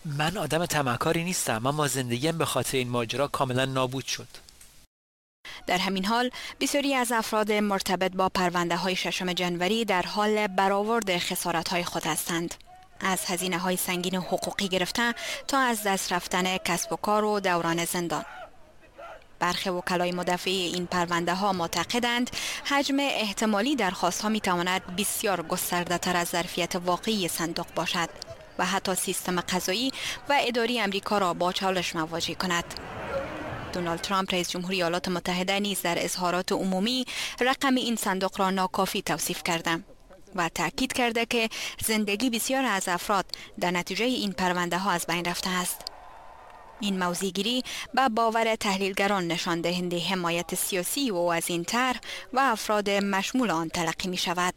من آدم طمعکاری نیستم، اما زندگیم به خاطر این ماجرا کاملا نابود شد. در همین حال بسیاری از افراد مرتبط با پرونده های 6 جنوری در حال برآورد خسارت های خود هستند. از هزینه های سنگین حقوقی گرفته تا از دست رفتن کسب و کار و دوران زندان. برخی وکلای مدافع این پرونده ها معتقدند حجم احتمالی درخواست ها می تواند بسیار گسترده تر از ظرفیت واقعی صندوق باشد و حتی سیستم قضایی و اداری امریکا را با چالش مواجه کند. دونالد ترامپ رئیس جمهوری ایالات متحده نیز در اظهارات عمومی رقم این صندوق را ناکافی توصیف کرده و تأکید کرده که زندگی بسیار از افراد در نتیجه این پرونده ها از بین رفته است. این موضع‌گیری به باور تحلیلگران نشان دهنده حمایت سیاسی او از این طرح و افراد مشمول آن تلقی می شود.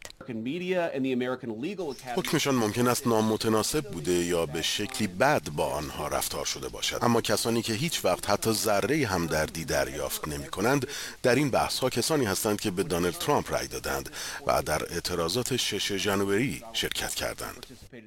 حکمشان ممکن است نامتناسب بوده یا به شکلی بد با آنها رفتار شده باشد، اما کسانی که هیچ وقت حتی ذره همدردی دریافت نمی کنند در این بحث ها کسانی هستند که به دونالد ترامپ رای دادند و در اعتراضات 6 ژانویه شرکت کردند.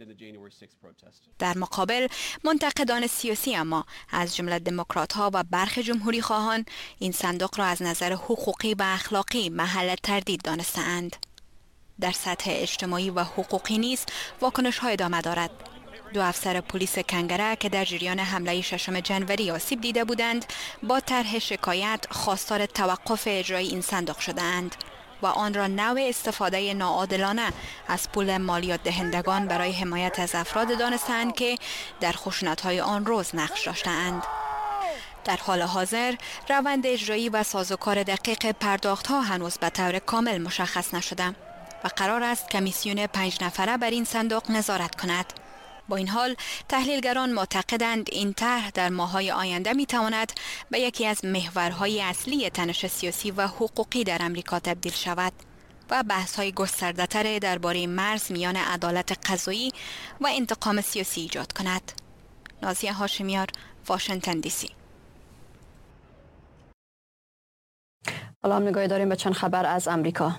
در مقابل منتقدان سیاسی اما از جمله دموکرات ها و برخی جمهوری خواهان این صندوق را از نظر حقوقی و اخلاقی محل تردید دانسته‌اند. در سطح اجتماعی و حقوقی نیز واکنش های ادامه دارد. 2 افسر پلیس کنگره که در جریان حمله 6 جنوری آسیب دیده بودند با طرح شکایت خواستار توقف اجرای این صندوق شده‌اند و آن را نوع استفاده ناعادلانه از پول مالیات دهندگان برای حمایت از افراد دانستند که در خشونت‌های آن روز نقش داشته‌اند. در حال حاضر روند اجرایی و سازوکار دقیق پرداخت‌ها هنوز به طور کامل مشخص نشده و قرار است کمیسیون 5 نفره بر این صندوق نظارت کند. با این حال تحلیلگران معتقدند این طرح در ماه‌های آینده می‌تواند به یکی از محورهای اصلی تنش سیاسی و حقوقی در آمریکا تبدیل شود و بحث‌های گسترده‌تر درباره مرز میان عدالت قضایی و انتقام سیاسی ایجاد کند. نازیه هاشمیار، واشنگتن دی سی. حالا هم نگاهی داریم به چند خبر از آمریکا.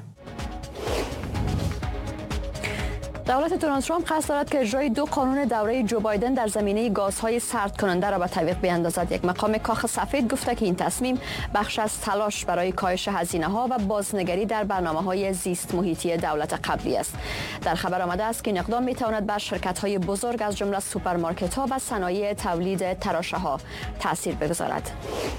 دولت دونالد ترامپ قصد دارد که اجرای 2 قانون دوره جو بایدن در زمینه گازهای سرد کننده را به تعویق بیاندازد. یک مقام کاخ سفید گفته که این تصمیم بخش از تلاش برای کاهش هزینه‌ها و بازنگری در برنامه‌های زیست محیطی دولت قبلی است. در خبر آمده است که این اقدام می‌تواند بر شرکت‌های بزرگ از جمله سوپرمارکت‌ها و صنایع تولید تراشه‌ها تأثیر بگذارد.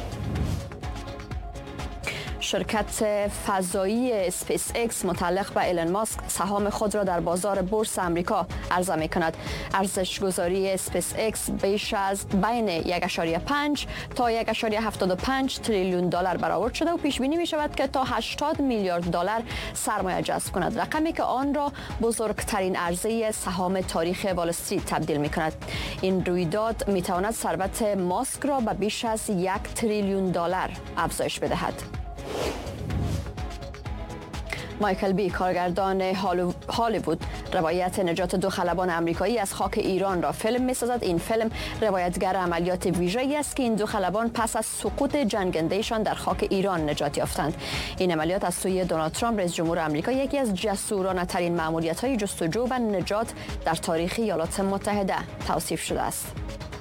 شرکت فضایی اسپیس ایکس متعلق به ایلن ماسک سهام خود را در بازار بورس آمریکا عرضه می‌کند. ارزش گذاری اسپیس ایکس بیش از بین 1.5 تا 1.75 تریلیون دلار برآورد شده و پیش بینی می‌شود که تا 80 میلیارد دلار سرمایه جذب کند، رقمی که آن را بزرگترین عرضه سهام تاریخ وال استریت تبدیل می‌کند. این رویداد می‌تواند ثروت ماسک را به بیش از 1 تریلیون دلار افزایش بدهد. مایکل بی، کارگردان هالیوود، روایت نجات 2 خلبان آمریکایی از خاک ایران را فیلم می‌سازد. این فیلم روایتگر عملیات ویژه‌ای است که این 2 خلبان پس از سقوط جنگنده‌شان در خاک ایران نجات یافتند. این عملیات از سوی دونالد ترامپ رئیس جمهور آمریکا یکی از جسورانه‌ترین مأموریت‌های جستجو و نجات در تاریخ ایالات متحده توصیف شده است.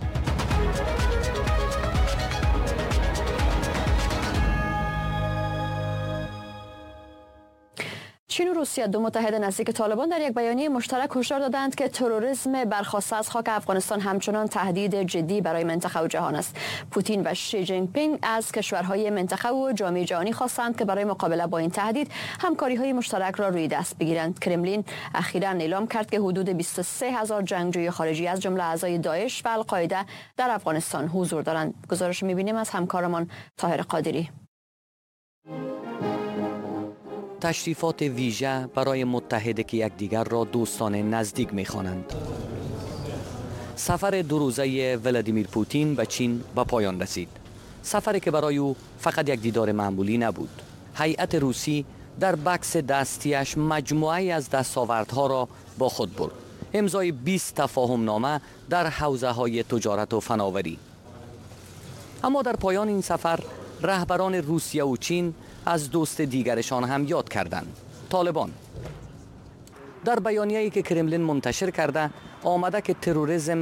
چین و روسیه، 2 متحد نزدیک طالبان، در یک بیانیه مشترک هشدار دادند که تروریسم برخاسته از خاک افغانستان همچنان تهدید جدی برای منطقه و جهان است. پوتین و شی جین پینگ از کشورهای منطقه و جامعه جهانی خواستند که برای مقابله با این تهدید همکاری‌های مشترک را روی دست بگیرند. کرملین اخیراً اعلام کرد که حدود 23,000 جنگجوی خارجی از جمله اعضای داعش و القاعده در افغانستان حضور دارند. گزارش می‌بینیم از همکارمان طاهر قادری. تشریفات ویژه برای متحده که یکدیگر را دوستانه نزدیک می‌خوانند. سفر 2 روزه ولادیمیر پوتین به چین به پایان رسید. سفری که برای او فقط یک دیدار معمولی نبود. هیئت روسی در بکس دستیش مجموعه‌ای از دستاوردها را با خود برد. امضای 20 تفاهم نامه در حوزه‌های تجارت و فناوری. اما در پایان این سفر رهبران روسیه و چین از دوست دیگرشان هم یاد کردند: طالبان. در بیانیه‌ای که کرملین منتشر کرده آمده که تروریسم